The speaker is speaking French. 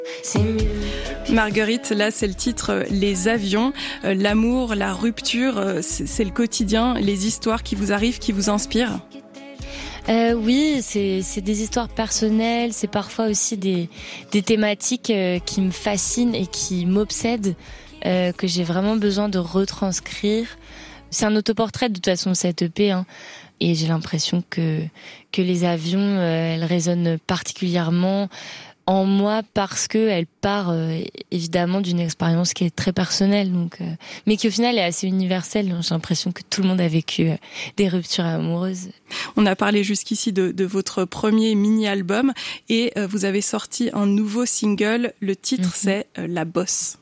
C'est mieux. Marguerite, là c'est le titre Les avions, l'amour, la rupture, c'est le quotidien, les histoires qui vous arrivent, qui vous inspirent. Oui, c'est des histoires personnelles, c'est parfois aussi des thématiques qui me fascinent et qui m'obsèdent, que j'ai vraiment besoin de retranscrire. C'est un autoportrait de toute façon cette EP, et j'ai l'impression que les avions, elles résonnent particulièrement en moi parce que elle part évidemment d'une expérience qui est très personnelle, mais qui au final est assez universelle. Donc, j'ai l'impression que tout le monde a vécu des ruptures amoureuses. On a parlé jusqu'ici de votre premier mini-album et vous avez sorti un nouveau single. Le titre c'est La Bosse.